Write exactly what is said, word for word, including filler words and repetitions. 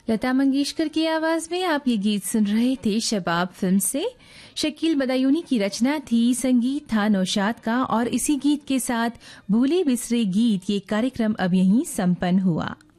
लता मंगेशकर की आवाज में आप ये गीत सुन रहे थे शबाब फिल्म से। शकील बदायूनी की रचना थी, संगीत था नौशाद का। और इसी गीत के साथ भूले बिसरे गीत ये कार्यक्रम अब यहीं संपन्न हुआ।